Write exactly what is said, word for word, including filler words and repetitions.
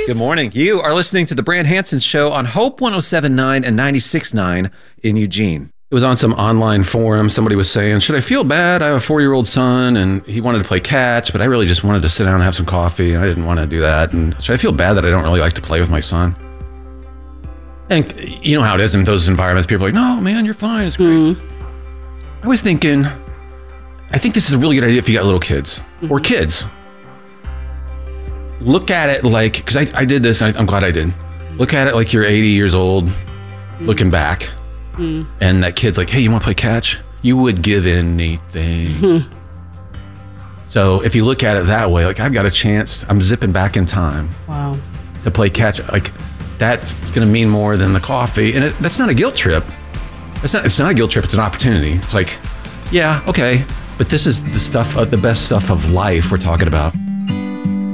Good morning. You are listening to the Brand Hansen Show on Hope one oh seven point nine and ninety-six point nine in Eugene. It was on some online forum. Somebody was saying, should I feel bad? I have a four-year-old son, and he wanted to play catch, but I really just wanted to sit down and have some coffee, and I didn't want to do that. And should I feel bad that I don't really like to play with my son? And you know how it is in those environments. People are like, no, man, you're fine. It's great. Mm. I was thinking, I think this is a really good idea if you got little kids mm-hmm. or kids. Look at it like, because I, I did this, and I, I'm glad I did. Look at it like you're eighty years old, mm. looking back, mm. and that kid's like, hey, you want to play catch? You would give anything. Mm-hmm. So if you look at it that way, like I've got a chance, I'm zipping back in time. Wow. To play catch, like that's going to mean more than the coffee. And it, that's not a guilt trip. That's not, it's not a guilt trip, it's an opportunity. It's like, yeah, okay, but this is the stuff, uh, the best stuff of life we're talking about.